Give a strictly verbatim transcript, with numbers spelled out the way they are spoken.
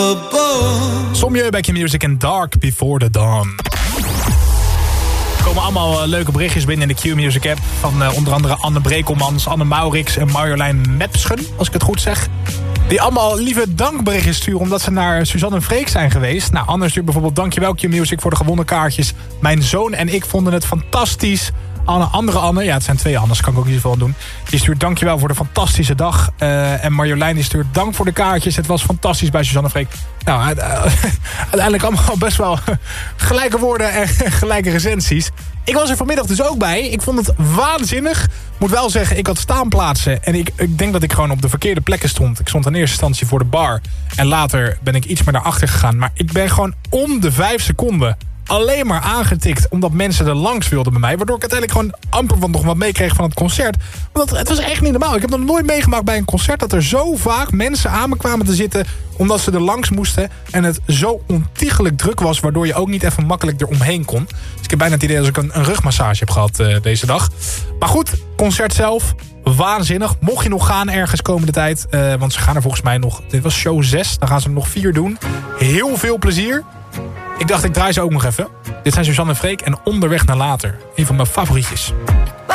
lovable. Sommieu, Back in Music en Dark Before the Dawn. Er komen allemaal uh, leuke berichtjes binnen in de Q-Music app. Van uh, onder andere Anne Brekelmans, Anne Maurits en Marjolein Mepschen, als ik het goed zeg. Die allemaal lieve dankberichtjes sturen omdat ze naar Suzanne en Freek zijn geweest. Nou, Anne stuurt bijvoorbeeld dankjewel Q-Music voor de gewonnen kaartjes. Mijn zoon en ik vonden het fantastisch. Anne, andere Anne, ja het zijn twee Annes, kan ik ook niet zoveel aan doen. Die stuurt dankjewel voor de fantastische dag. Uh, en Marjolein die stuurt dank voor de kaartjes. Het was fantastisch bij Suzanne en Freek. Nou, uh, uiteindelijk allemaal best wel gelijke woorden en gelijke recensies. Ik was er vanmiddag dus ook bij. Ik vond het waanzinnig. Moet wel zeggen, ik had staanplaatsen. En ik, ik denk dat ik gewoon op de verkeerde plekken stond. Ik stond in eerste instantie voor de bar. En later ben ik iets meer naar achter gegaan. Maar ik ben gewoon om de vijf seconden alleen maar aangetikt omdat mensen er langs wilden bij mij. Waardoor ik uiteindelijk gewoon amper wat nog wat meekreeg van het concert. Want het was echt niet normaal. Ik heb nog nooit meegemaakt bij een concert dat er zo vaak mensen aan me kwamen te zitten omdat ze er langs moesten. En het zo ontiegelijk druk was, waardoor je ook niet even makkelijk eromheen kon. Dus ik heb bijna het idee dat ik een, een rugmassage heb gehad uh, deze dag. Maar goed, concert zelf, waanzinnig. Mocht je nog gaan ergens komende tijd, uh, want ze gaan er volgens mij nog, dit was show zes, dan gaan ze er nog vier doen. Heel veel plezier. Ik dacht, ik draai ze ook nog even. Dit zijn Suzanne en Freek en Onderweg naar Later. Een van mijn favorietjes.